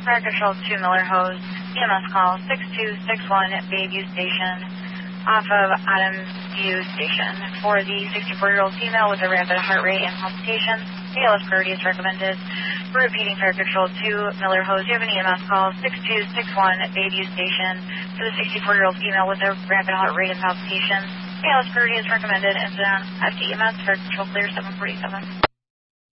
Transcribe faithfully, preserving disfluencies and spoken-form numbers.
Fire Control two Miller Hose, E M S call six two six one at Bayview Station, off of Adams View Station. For the sixty-four-year-old female with a rapid heart rate and palpitations, A L S priority is recommended. For repeating Fire Control two Miller Hose, you have an E M S call six two six one at Bayview Station. For the sixty-four-year-old female with a rapid heart rate and palpitations, A L S priority is recommended. Incident F D E M S, Fire Control clear seven forty-seven.